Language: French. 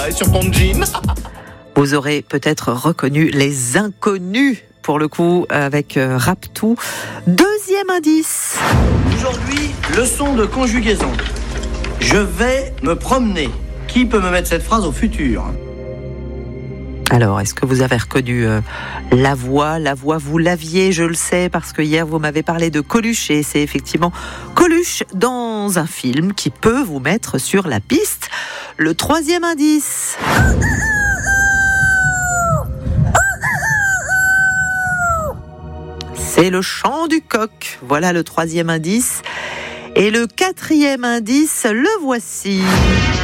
Sur ton jean. Vous aurez peut-être reconnu Les Inconnus, pour le coup, avec Raptou. Deuxième indice. Aujourd'hui, leçon de conjugaison. Je vais me promener. Qui peut me mettre cette phrase au futur ? Alors, est-ce que vous avez reconnu la voix ? La voix, vous l'aviez, je le sais, parce que hier, vous m'avez parlé de Coluche, et c'est effectivement Coluche dans un film qui peut vous mettre sur la piste. Le troisième indice. C'est le chant du coq. Voilà le troisième indice. Et le quatrième indice, le voici.